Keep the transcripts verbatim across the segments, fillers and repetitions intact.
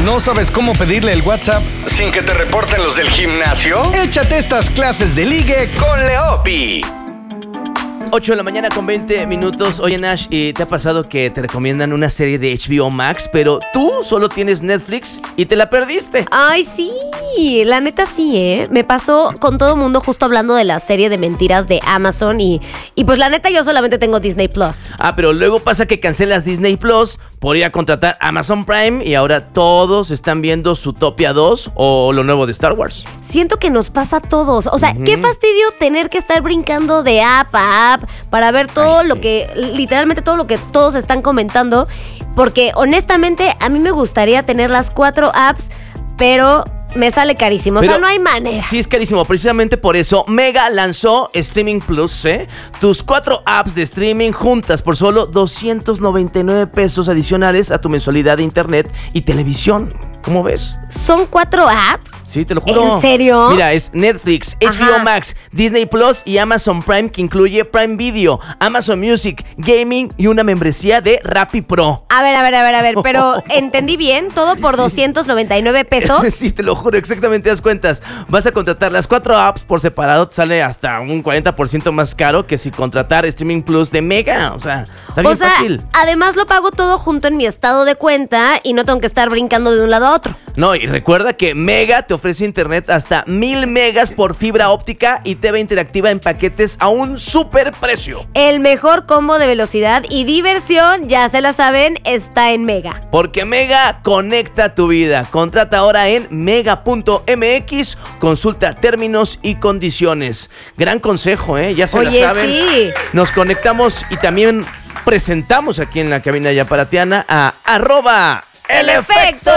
¿No sabes cómo pedirle el WhatsApp sin que te reporten los del gimnasio? Échate estas clases de ligue con Leopi. ocho de la mañana con veinte minutos. Oye, Nash, ¿y te ha pasado que te recomiendan una serie de H B O Max, pero tú solo tienes Netflix y te la perdiste? Ay, sí, la neta sí, ¿eh? Me pasó con todo el mundo justo hablando de la serie de mentiras de Amazon y, y pues la neta yo solamente tengo Disney Plus. Ah, pero luego pasa que cancelas Disney Plus por ir a contratar Amazon Prime y ahora todos están viendo Zootopia dos o lo nuevo de Star Wars. Siento que nos pasa a todos. O sea, Uh-huh. qué fastidio tener que estar brincando de app a app para ver todo Ay, lo sí. que, literalmente todo lo que todos están comentando. Porque honestamente a mí me gustaría tener las cuatro apps, pero me sale carísimo. Pero o sea, no hay manera. Sí, es carísimo. Precisamente por eso Mega lanzó Streaming Plus, ¿eh? Tus cuatro apps de streaming juntas por solo doscientos noventa y nueve pesos adicionales a tu mensualidad de internet y televisión. ¿Cómo ves? ¿Son cuatro apps? Sí, te lo juro. ¿En serio? Mira, es Netflix, H B O Ajá. Max, Disney Plus y Amazon Prime, que incluye Prime Video, Amazon Music, Gaming y una membresía de Rappi Pro. A ver, a ver, a ver, a ver, pero ¿entendí bien? ¿Todo por doscientos noventa y nueve pesos? Sí, te lo juro, exactamente, das cuentas. Vas a contratar las cuatro apps por separado, te sale hasta un cuarenta por ciento más caro que si contratar Streaming Plus de Mega. O sea, está bien O sea, fácil. además lo pago todo junto en mi estado de cuenta y no tengo que estar brincando de un lado a otro. No, y recuerda que Mega te ofrece internet hasta mil megas por fibra óptica y T V interactiva en paquetes a un super precio. El mejor combo de velocidad y diversión, ya se la saben, está en Mega. Porque Mega conecta tu vida. Contrata ahora en mega punto m x, consulta términos y condiciones. Gran consejo, ¿eh? Ya se Oye, la saben. sí. Nos conectamos y también presentamos aquí en la cabina yaparatiana a arroba El Efecto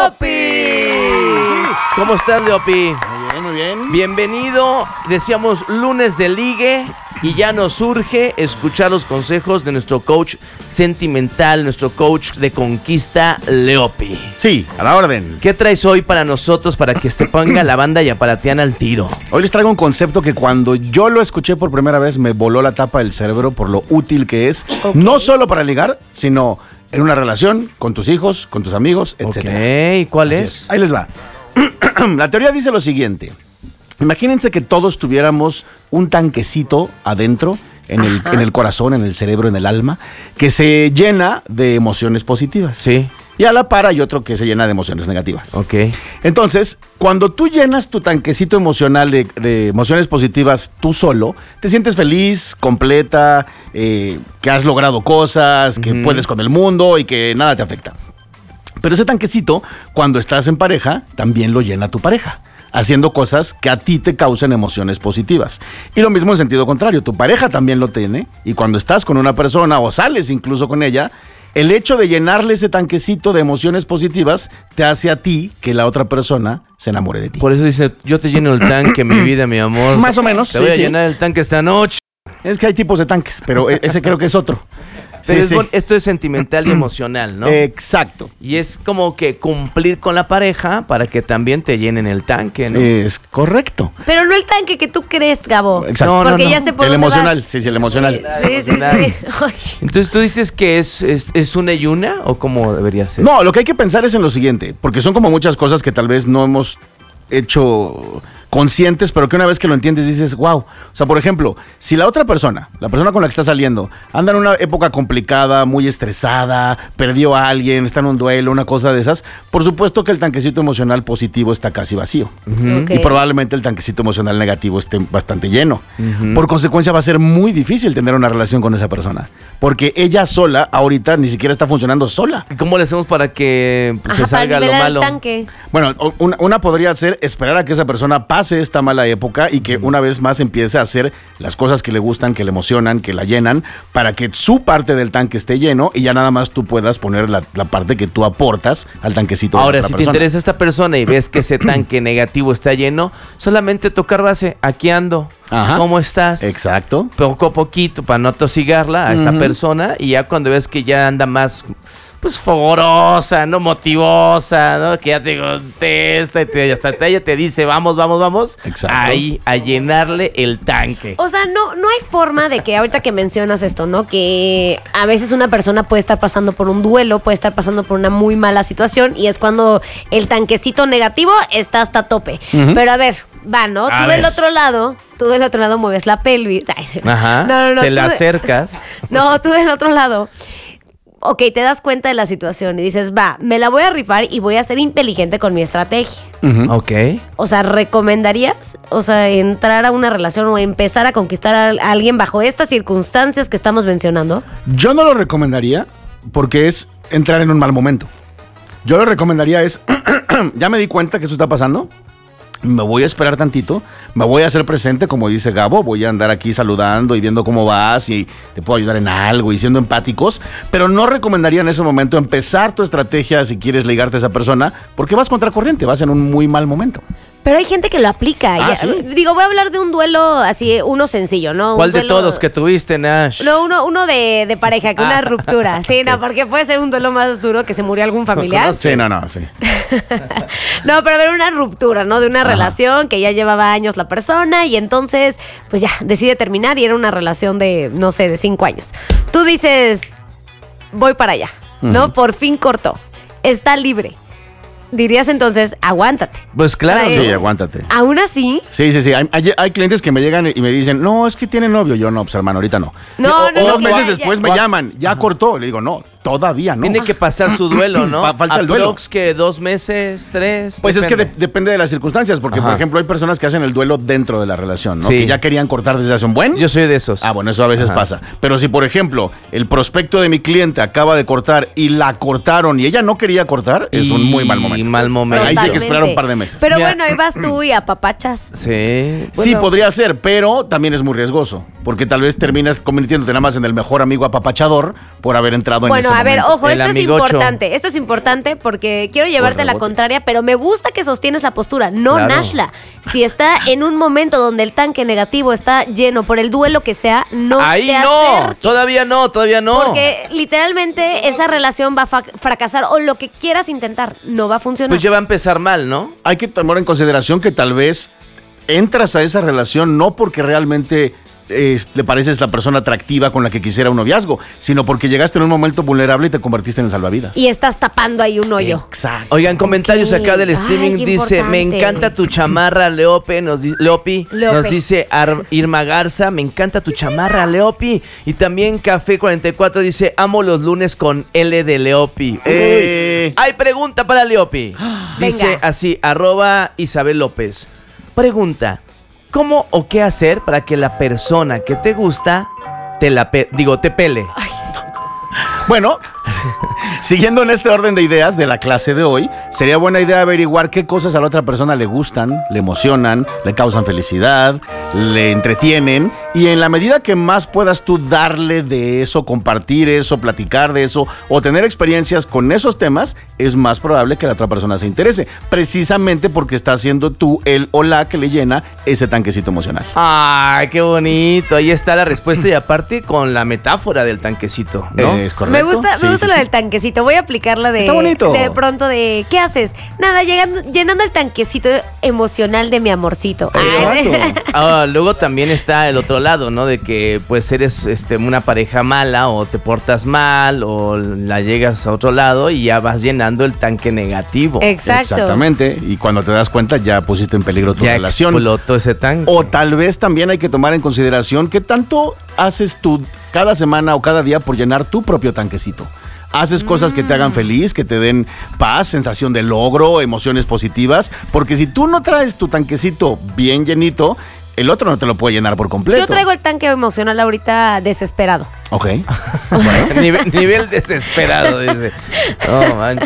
Leopi. ¿Cómo estás, Leopi? Muy bien, muy bien. Bienvenido, decíamos lunes de ligue y ya nos urge escuchar los consejos de nuestro coach sentimental, nuestro coach de conquista, Leopi. Sí, a la orden. ¿Qué traes hoy para nosotros para que se ponga la banda yaparatiana al tiro? Hoy les traigo un concepto que cuando yo lo escuché por primera vez me voló la tapa del cerebro por lo útil que es, Ok. no solo para ligar, sino en una relación, con tus hijos, con tus amigos, etcétera. Ok, ¿cuál Así es? Ahí les va. La teoría dice lo siguiente. Imagínense que todos tuviéramos un tanquecito adentro, en el, en el corazón, en el cerebro, en el alma, que se llena de emociones positivas. Sí. Y a la par hay otro que se llena de emociones negativas. Ok. Entonces, cuando tú llenas tu tanquecito emocional de, de emociones positivas tú solo, te sientes feliz, completa, eh, que has logrado cosas, que Ujú. puedes con el mundo y que nada te afecta. Pero ese tanquecito, cuando estás en pareja, también lo llena tu pareja, haciendo cosas que a ti te causan emociones positivas. Y lo mismo en sentido contrario, tu pareja también lo tiene, y cuando estás con una persona o sales incluso con ella, el hecho de llenarle ese tanquecito de emociones positivas te hace a ti que la otra persona se enamore de ti. Por eso dice, yo te lleno el tanque, mi vida, mi amor. Más o menos, Te sí, voy a sí. llenar el tanque esta noche. Es que hay tipos de tanques, pero e- ese creo que es otro. Pero Sí, es sí. bon- esto es sentimental y emocional, ¿no? Exacto. Y es como que cumplir con la pareja para que también te llenen el tanque, ¿no? Es correcto. Pero no el tanque que tú crees, Gabo. Exacto. No, no, Porque no. ya sé por El dónde emocional, vas. sí, sí, el emocional. Sí, sí, sí. Emocional. Ay. Entonces tú dices que es, es, es una y una o cómo debería ser. No, lo que hay que pensar es en lo siguiente, porque son como muchas cosas que tal vez no hemos hecho conscientes, pero que una vez que lo entiendes dices, wow. O sea, por ejemplo, si la otra persona, la persona con la que está saliendo, anda en una época complicada, muy estresada, perdió a alguien, está en un duelo, una cosa de esas, por supuesto que el tanquecito emocional positivo está casi vacío. Ok. Y probablemente el tanquecito emocional negativo esté bastante lleno. Por consecuencia va a ser muy difícil tener una relación con esa persona, porque ella sola ahorita ni siquiera está funcionando sola. ¿Y ¿Cómo le hacemos para que pues, Ajá, se para salga lo nivelar malo? el tanque. Bueno, o- una, una podría ser esperar a que esa persona pase esta mala época y que una vez más empiece a hacer las cosas que le gustan, que le emocionan, que la llenan, para que su parte del tanque esté lleno y ya nada más tú puedas poner la, la parte que tú aportas al tanquecito de Ahora, la otra si te persona. interesa esta persona y ves que ese tanque negativo está lleno, solamente tocar base, aquí ando, Ajá. ¿cómo estás? Exacto. Poco a poquito, para no atosigarla a esta Ujú. persona, y ya cuando ves que ya anda más, pues fogorosa, no motivosa, ¿no? Que ya te contesta y te, hasta ella te dice, vamos, vamos, vamos. Exacto. Ahí, a llenarle el tanque. O sea, no, no hay forma de que ahorita que mencionas esto, ¿no? Que a veces una persona puede estar pasando por un duelo, puede estar pasando por una muy mala situación y es cuando el tanquecito negativo está hasta tope. Uh-huh. Pero a ver, va, ¿no? A tú ver. del otro lado, tú del otro lado mueves la pelvis. Ay, Ajá, no, no, no, se tú la de- acercas. No, tú del otro lado. Ok, te das cuenta de la situación y dices, va, me la voy a rifar y voy a ser inteligente con mi estrategia. Uh-huh. Ok. O sea, ¿recomendarías, o sea, entrar a una relación o empezar a conquistar a, a alguien bajo estas circunstancias que estamos mencionando? Yo no lo recomendaría porque es entrar en un mal momento. Yo lo recomendaría es, ya me di cuenta que eso está pasando, me voy a esperar tantito, me voy a hacer presente, como dice Gabo, voy a andar aquí saludando y viendo cómo vas y te puedo ayudar en algo y siendo empáticos, pero no recomendaría en ese momento empezar tu estrategia si quieres ligarte a esa persona, porque vas contracorriente, vas en un muy mal momento. Pero hay gente que lo aplica. Ah, Ya- ¿sí? Digo, voy a hablar de un duelo así, uno sencillo, ¿no? Un ¿Cuál de duelo- todos que tuviste, Nash? No, uno, uno de, de pareja, que una Ah, ruptura. Sí, no, porque puede ser un duelo más duro que se murió algún familiar. Sí, no, no, sí. No, pero a ver, una ruptura, ¿no? De una Ajá. relación que ya llevaba años la persona y entonces, pues ya, decide terminar y era una relación de, no sé, de cinco años. Tú dices, voy para allá, ¿no? Ujú. Por fin cortó. Está libre. Dirías entonces, aguántate. Pues claro. Trae- Sí, ¿no? aguántate. Aún así, Sí, sí, sí. Hay, hay- hay clientes que me llegan y me dicen, no, es que tiene novio. Yo, no, pues hermano, ahorita no. No, O- no, o no, dos que meses ya- después ya- me llaman, ya cortó. Le digo, no, todavía no. Tiene que pasar su duelo, ¿no? Fa- falta el duelo. Aprox que dos meses, tres. Pues es que de- depende. depende de las circunstancias, porque Ajá. por ejemplo hay personas que hacen el duelo dentro de la relación, ¿no? Sí. Que ya querían cortar desde hace un buen. Yo soy de esos. Ah, bueno, eso a veces Ajá. pasa. Pero si, por ejemplo, el prospecto de mi cliente acaba de cortar y la cortaron y ella no quería cortar, es un muy mal momento. Y mal momento. Ahí sí hay que totalmente. esperar un par de meses. Pero Mira- bueno, ahí vas tú y apapachas. Sí. Sí, Bueno, podría ser, pero también es muy riesgoso, porque tal vez terminas convirtiéndote nada más en el mejor amigo apapachador por haber entrado en Bueno, ese a ver, momento. ojo, El esto es amigocho. importante. Esto es importante porque quiero llevarte la rebote. contraria, pero me gusta que sostienes la postura. No, Claro. Nashla. Si está en un momento donde el tanque negativo está lleno por el duelo que sea, no Ahí te no. acerques. Todavía no, todavía no. Porque literalmente esa relación va a fa- fracasar o lo que quieras intentar no va a funcionar. Pues ya va a empezar mal, ¿no? Hay que tomar en consideración que tal vez entras a esa relación no porque realmente eh, le pareces la persona atractiva con la que quisiera un noviazgo, sino porque llegaste en un momento vulnerable y te convertiste en el salvavidas. Y estás tapando ahí un hoyo. Exacto. Oigan, comentarios acá del Ay, streaming qué dice, me importante. encanta tu chamarra, Leope, nos di- Leopi, Leope. nos dice Ar- Irma Garza, me encanta tu chamarra, Leopi. Y también Café cuarenta y cuatro dice, amo los lunes con L de Leopi. Eh. Hay pregunta para Leopi. Dice Venga. así, arroba Isabel López. Pregunta, ¿cómo o qué hacer para que la persona que te gusta te la pe- digo, te pele? Bueno, siguiendo en este orden de ideas de la clase de hoy, sería buena idea averiguar qué cosas a la otra persona le gustan, le emocionan, le causan felicidad, le entretienen, y en la medida que más puedas tú darle de eso, compartir eso, platicar de eso o tener experiencias con esos temas, es más probable que la otra persona se interese, precisamente porque estás siendo tú el o la que le llena ese tanquecito emocional. Ay, qué bonito. Ahí está la respuesta y aparte con la metáfora del tanquecito, ¿no? ¿Es correcto? Me gusta, Sí, me gusta sí, lo sí. del tanquecito. Voy a aplicarla de, Está bonito. de pronto de ¿qué haces? Nada, llegando, llenando el tanquecito emocional de mi amorcito. Ay. Exacto. Ah, luego también está el otro lado, ¿no? De que pues eres este, una pareja mala o te portas mal o la llegas a otro lado y ya vas llenando el tanque negativo. Exacto. Exactamente, y cuando te das cuenta ya pusiste en peligro tu Ya relación. explotó ese tanque. O tal vez también hay que tomar en consideración qué tanto haces tú cada semana o cada día por llenar tu propio tanquecito. Haces cosas que te hagan feliz, que te den paz, sensación de logro, emociones positivas, porque si tú no traes tu tanquecito bien llenito, el otro no te lo puede llenar por completo. Yo traigo el tanque emocional ahorita desesperado. Ok. nivel, nivel desesperado, dice. No manches.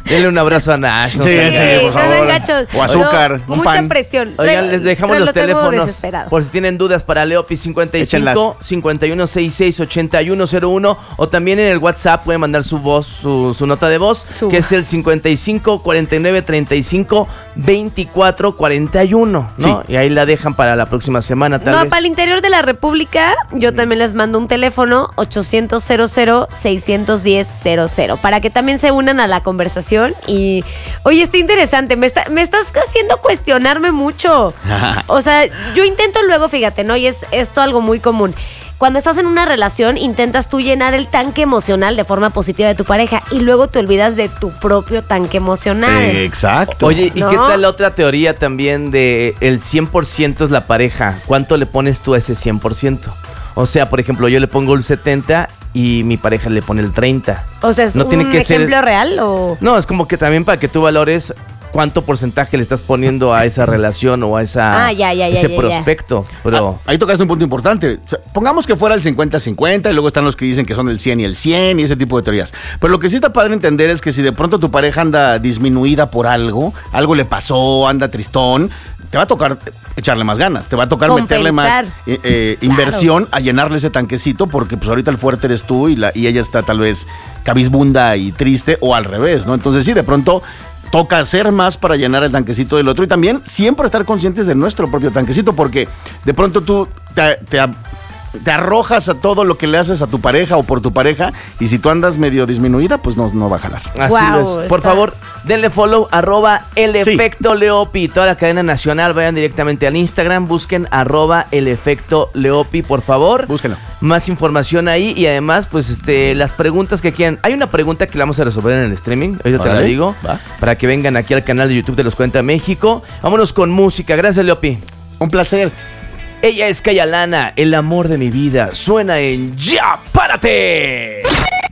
Denle un abrazo a Nash. ¿no? Sí, Sí, sí, por no sean favor. gachos. O azúcar, No, un mucha pan. presión. Oigan, Trae- les dejamos trae- los lo tengo teléfonos desesperado. por si tienen dudas para Leopi cincuenta y cinco, Échenlas. cincuenta y uno sesenta y seis, ochenta y uno cero uno o también en el WhatsApp pueden mandar su voz, su, su nota de voz, Su- que es el cincuenta y cinco, cuarenta y nueve, treinta y cinco, veinticuatro, cuarenta y uno, ¿no? Sí. Y ahí la dejan para la próxima semana, tal No, vez. para el interior de la República, yo también les mando un teléfono ochocientos, cero cero, seiscientos diez, cero cero para que también se unan a la conversación. Y, oye, está interesante, me, está, me estás haciendo cuestionarme mucho. O sea, yo intento luego, fíjate, ¿no? Y es esto algo muy común. Cuando estás en una relación, intentas tú llenar el tanque emocional de forma positiva de tu pareja y luego te olvidas de tu propio tanque emocional. Exacto. Oye, ¿y ¿No? qué tal la otra teoría también de el cien por ciento es la pareja? ¿Cuánto le pones tú a ese cien por ciento? O sea, por ejemplo, yo le pongo el setenta y mi pareja le pone el treinta. O sea, ¿es No un tiene que ser- ejemplo real o...? No, es como que también para que tú valores cuánto porcentaje le estás poniendo a esa relación o a esa, Ah, ya, ya, ya, ese ya, ya. prospecto. Pero Ahí tocaste un punto importante. O sea, pongamos que fuera el cincuenta cincuenta y luego están los que dicen que son el cien y el cien y ese tipo de teorías. Pero lo que sí está padre entender es que si de pronto tu pareja anda disminuida por algo, algo le pasó, anda tristón, te va a tocar echarle más ganas, te va a tocar Compensar. meterle más eh, eh, Claro. inversión a llenarle ese tanquecito porque pues ahorita el fuerte eres tú y, la, y ella está tal vez cabizbunda y triste o al revés, ¿no? Entonces sí, de pronto toca hacer más para llenar el tanquecito del otro y también siempre estar conscientes de nuestro propio tanquecito porque de pronto tú te, te, te arrojas a todo lo que le haces a tu pareja o por tu pareja y si tú andas medio disminuida pues no, no va a jalar. así Guau, lo es. Por está- favor, denle follow, arroba el Sí. efecto Leopi. Toda la cadena nacional, vayan directamente al Instagram, busquen arroba el efecto Leopi, por favor. Búsquenlo. Más información ahí y además, pues, este, las preguntas que quieran. Hay una pregunta que la vamos a resolver en el streaming, ahorita te la Órale, digo, va. para que vengan aquí al canal de YouTube de Los cuarenta México. Vámonos con música. Gracias, Leopi. Un placer. Ella es Kayalana, el amor de mi vida. Suena en Ya Párate.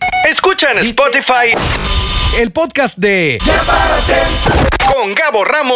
Escucha en Spotify el podcast de con Gabo Ramos